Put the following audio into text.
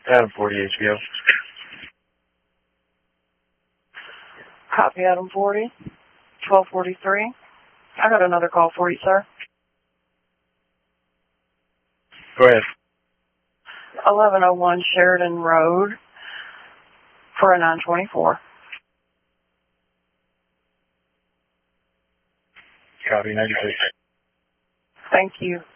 Adam 40 HBO. Copy, Adam 40. 1243. I got another call for you, sir. Go ahead. 1101 Sheridan Road for a 924. Copy, 96. Thank you.